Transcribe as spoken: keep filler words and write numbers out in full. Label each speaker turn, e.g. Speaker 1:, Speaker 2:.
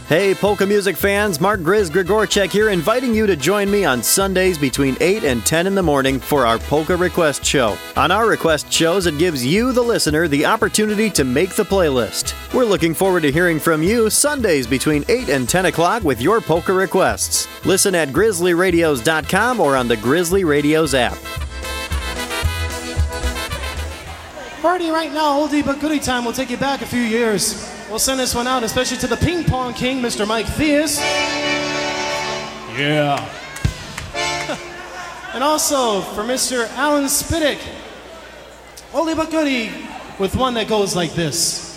Speaker 1: Hey, polka music fans, Mark Grizz Grigorchek here, inviting you to join me on Sundays between eight and ten in the morning for our Polka Request Show. On our request shows, it gives you, the listener, the opportunity to make the playlist. We're looking forward to hearing from you Sundays between eight and ten o'clock with your polka requests. Listen at grizzly radios dot com or on the Grizzly Radios app.
Speaker 2: Party right now, oldie but goodie time. We'll take you back a few years. We'll send this one out, especially to the Ping Pong King, Mister Mike Theus. Yeah. And also for Mister Alan Spiddick. Oldie but goodie with one that goes like this.